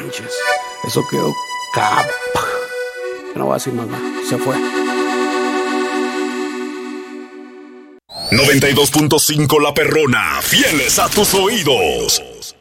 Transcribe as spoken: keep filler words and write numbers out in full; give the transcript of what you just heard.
manches. Eso quedó cap. No voy a decir más nada. Se fue. noventa y dos punto cinco La Perrona, fieles a tus oídos.